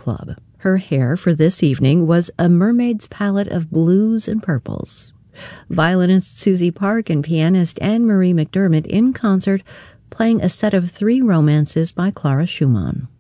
club. Her hair for this evening was a mermaid's palette of blues and purples. Violinist Susie Park and pianist Anne-Marie McDermott in concert, playing a set of 3 romances by Clara Schumann.